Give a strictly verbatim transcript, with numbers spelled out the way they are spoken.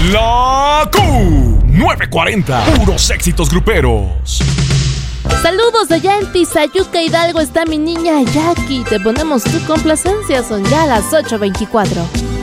La Q novecientos cuarenta, puros éxitos gruperos. Saludos allá en Tizayuca, Hidalgo, está mi niña Jackie. Te ponemos tu complacencia, son ya las ocho veinticuatro.